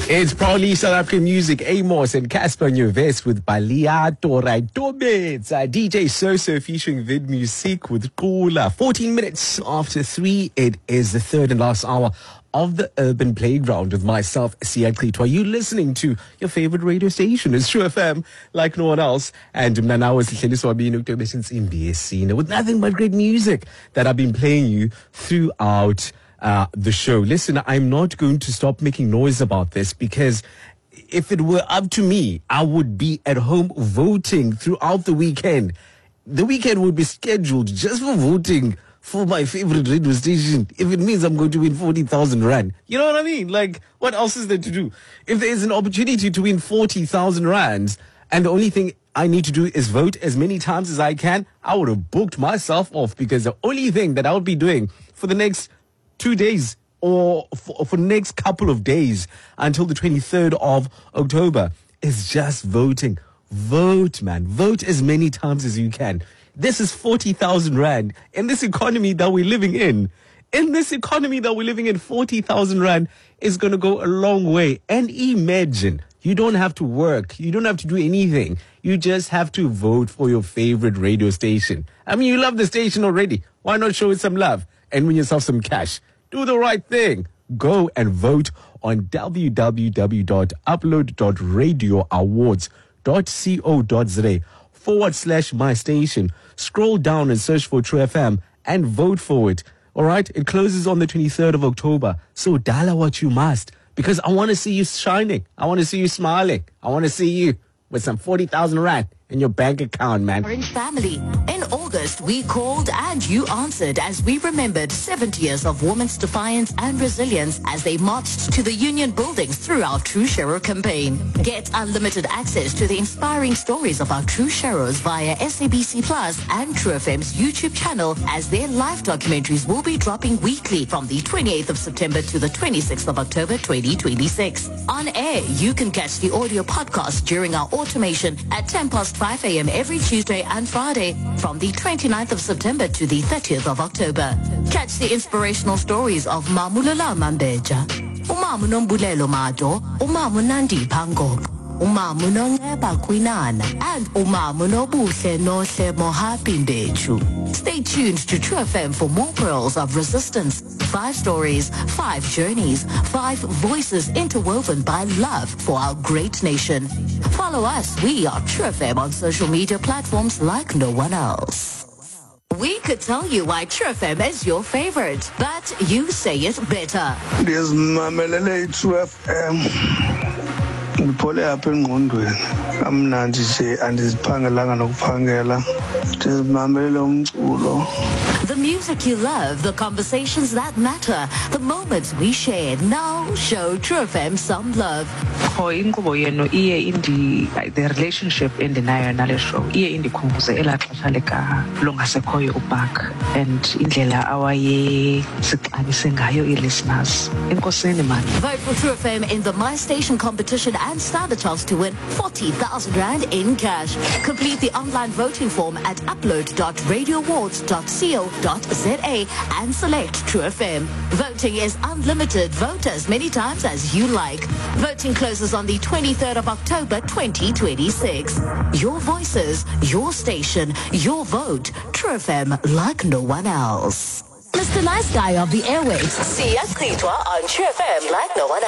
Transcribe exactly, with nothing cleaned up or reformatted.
It's proudly South African music. Amos and Casper Nyovest with Baliato Raitobits. Uh, D J Soso featuring Vid Music with Kula. fourteen minutes after three, it is the third and last hour of the Urban Playground with myself, Siad Klitwa. You listening to your favorite radio station. It's True F M, like no one else. And now is with nothing but great music that I've been playing you throughout Uh, the show. Listen, I'm not going to stop making noise about this because if it were up to me, I would be at home voting throughout the weekend. The weekend would be scheduled just for voting for my favorite radio station. If it means I'm going to win forty thousand rand. You know what I mean? Like, what else is there to do? If there is an opportunity to win forty thousand rands and the only thing I need to do is vote as many times as I can, I would have booked myself off because the only thing that I would be doing for the next two days or for, for the next couple of days until the twenty-third of October is just voting. Vote, man. Vote as many times as you can. This is forty thousand rand in this economy that we're living in. In this economy that we're living in, forty thousand rand is going to go a long way. And imagine, you don't have to work. You don't have to do anything. You just have to vote for your favorite radio station. I mean, you love the station already. Why not show it some love and win yourself some cash? Do the right thing. Go and vote on w w w dot upload dot radio awards dot co dot za forward slash my station. Scroll down and search for True F M and vote for it. All right? It closes on the twenty-third of October. So dala what you must. Because I want to see you shining. I want to see you smiling. I want to see you with some forty thousand rand in your bank account, man. Orange family. In August, we called and you answered as we remembered seventy years of women's defiance and resilience as they marched to the union buildings through our True Shero campaign. Get unlimited access to the inspiring stories of our True Sheros via S A B C Plus and True F M's YouTube channel as their live documentaries will be dropping weekly from the twenty-eighth of September to the twenty-sixth of October twenty twenty-six. On air, you can catch the audio podcast during our automation at ten past five a.m. every Tuesday and Friday from the twenty-ninth of September to the thirtieth of October. Catch the inspirational stories of Mamulala Mambeja, Umamu Nombulelo Mato, Umamu Nandi Pango, Umamu Nongeba Kwinana, and Umamu Nobuhle Nohle Mohapindechu. Stay tuned to True F M for more pearls of resistance. Five stories, five journeys, five voices interwoven by love for our great nation. Follow us. We are True F M on social media platforms like no one else. We could tell you why True F M is your favorite, but you say it better. There's Mamelele True F M. Ngipole apha engqondweni amnandi nje andiziphangelanga nokuphangela ndizimamele umculo. The music you love, the conversations that matter, the moments we shared. Now show True F M some love. For inkqubo yenu iye indi the relationship endinayo nale show iye indikhumbuze elaa xesha lika longasekhoyo uBark and indlela awaye sixabise ngayo ii-listeners. Enkosini man. Vote for True F M in the My Station competition and stand a chance to win forty thousand rand in cash. Complete the online voting form at upload dot radio awards dot co dot za and select True F M. Voting is unlimited. Vote as many times as you like. Voting closes on the twenty-third of October twenty twenty-six. Your voices, your station, your vote. True F M like no one else. Mister Nice Guy of the airwaves, Siad Klitwa on True F M like no one else.